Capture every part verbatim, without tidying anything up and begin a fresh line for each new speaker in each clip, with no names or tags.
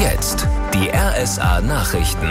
Jetzt die R S A-Nachrichten.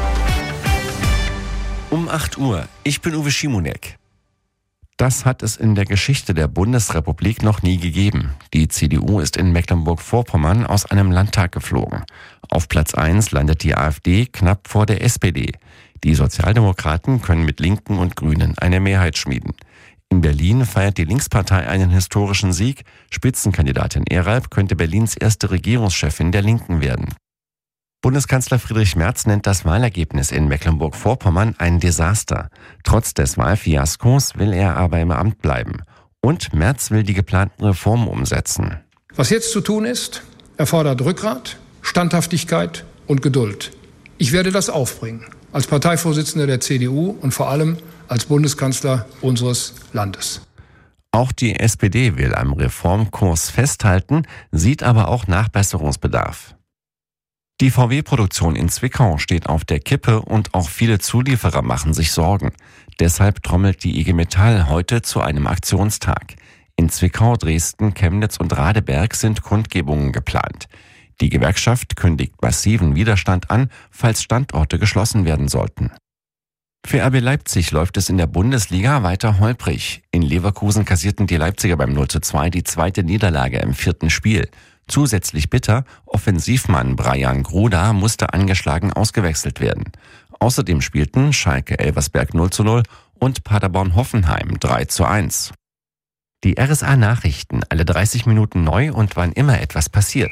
Um acht Uhr. Ich bin Uwe Schimonek. Das hat es in der Geschichte der Bundesrepublik noch nie gegeben. Die C D U ist in Mecklenburg-Vorpommern aus einem Landtag geflogen. Auf Platz eins landet die AfD knapp vor der S P D. Die Sozialdemokraten können mit Linken und Grünen eine Mehrheit schmieden. In Berlin feiert die Linkspartei einen historischen Sieg. Spitzenkandidatin Eralb könnte Berlins erste Regierungschefin der Linken werden. Bundeskanzler Friedrich Merz nennt das Wahlergebnis in Mecklenburg-Vorpommern ein Desaster. Trotz des Wahlfiaskos will er aber im Amt bleiben. Und Merz will die geplanten Reformen umsetzen.
Was jetzt zu tun ist, erfordert Rückgrat, Standhaftigkeit und Geduld. Ich werde das aufbringen, als Parteivorsitzender der C D U und vor allem als Bundeskanzler unseres Landes.
Auch die S P D will am Reformkurs festhalten, sieht aber auch Nachbesserungsbedarf. Die V W-Produktion in Zwickau steht auf der Kippe und auch viele Zulieferer machen sich Sorgen. Deshalb trommelt die I G Metall heute zu einem Aktionstag. In Zwickau, Dresden, Chemnitz und Radeberg sind Kundgebungen geplant. Die Gewerkschaft kündigt massiven Widerstand an, falls Standorte geschlossen werden sollten. Für R B Leipzig läuft es in der Bundesliga weiter holprig. In Leverkusen kassierten die Leipziger beim null zu zwei die zweite Niederlage im vierten Spiel. Zusätzlich bitter, Offensivmann Brian Gruda musste angeschlagen ausgewechselt werden. Außerdem spielten Schalke Elversberg null zu null und Paderborn Hoffenheim drei zu eins. Die R S A-Nachrichten, alle dreißig Minuten neu und wann immer etwas passiert.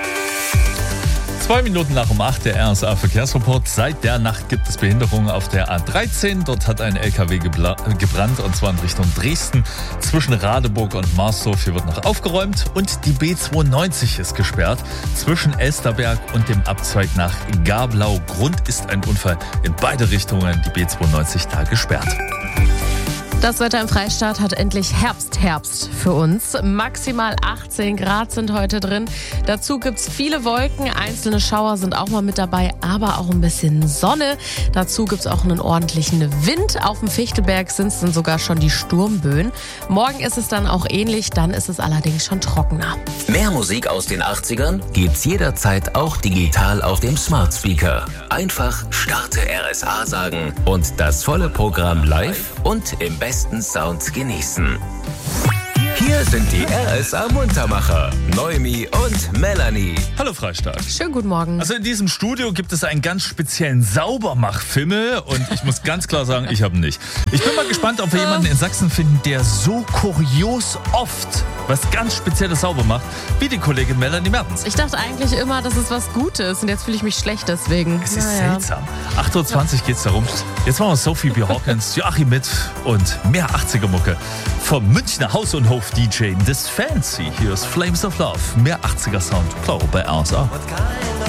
Zwei Minuten nach um acht, der R S A-Verkehrsreport. Seit der Nacht gibt es Behinderungen auf der A dreizehn. Dort hat ein L K W gebla- gebrannt, und zwar in Richtung Dresden. Zwischen Radeburg und Marsdorf, hier wird noch aufgeräumt. Und die B zweiundneunzig ist gesperrt. Zwischen Elsterberg und dem Abzweig nach Gablau. Grund ist ein Unfall in beide Richtungen. Die B zweiundneunzig da gesperrt.
Das Wetter im Freistaat hat endlich Herbst, Herbst für uns. Maximal achtzehn Grad sind heute drin. Dazu gibt's viele Wolken, einzelne Schauer sind auch mal mit dabei, aber auch ein bisschen Sonne. Dazu gibt's auch einen ordentlichen Wind. Auf dem Fichtelberg sind es dann sogar schon die Sturmböen. Morgen ist es dann auch ähnlich, dann ist es allerdings schon trockener.
Mehr Musik aus den achtzigern gibt's jederzeit auch digital auf dem Smart Speaker. Einfach Starte R S A sagen und das volle Programm live und im besten Sound genießen. Hier sind die R S A-Muntermacher, Noemi und Melanie.
Hallo Freistaat.
Schönen guten Morgen.
Also in diesem Studio gibt es einen ganz speziellen Saubermach-Fimmel und ich muss ganz klar sagen, ich habe ihn nicht. Ich bin mal gespannt, ob wir jemanden in Sachsen finden, der so kurios oft was ganz Spezielles sauber macht, wie die Kollegin Melanie Mertens.
Ich dachte eigentlich immer, das ist was Gutes und jetzt fühle ich mich schlecht deswegen.
Es ist
naja.
seltsam. acht Uhr zwanzig geht's darum. Jetzt machen wir Sophie B. Hawkins, Joachim Mitt und mehr achtziger-Mucke vom Münchner Haus- und Hof-D J This Fancy. Hier ist Flames of Love. Mehr achtziger-Sound, klar, bei R S A.